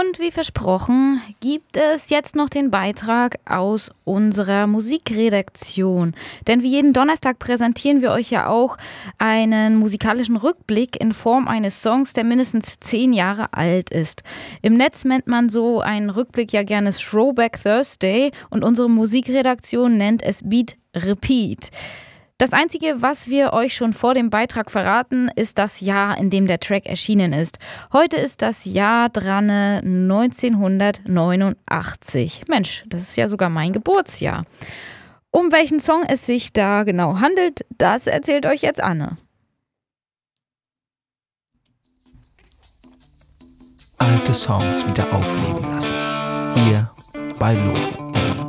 Und wie versprochen, gibt es jetzt noch den Beitrag aus unserer Musikredaktion. Denn wie jeden Donnerstag präsentieren wir euch ja auch einen musikalischen Rückblick in Form eines Songs, der mindestens 10 Jahre alt ist. Im Netz nennt man so einen Rückblick ja gerne Throwback Thursday und unsere Musikredaktion nennt es Beat Repeat. Das Einzige, was wir euch schon vor dem Beitrag verraten, ist das Jahr, in dem der Track erschienen ist. Heute ist das Jahr dran, 1989. Mensch, das ist ja sogar mein Geburtsjahr. Um welchen Song es sich da genau handelt, das erzählt euch jetzt Anne. Alte Songs wieder aufleben lassen. Hier bei Lore.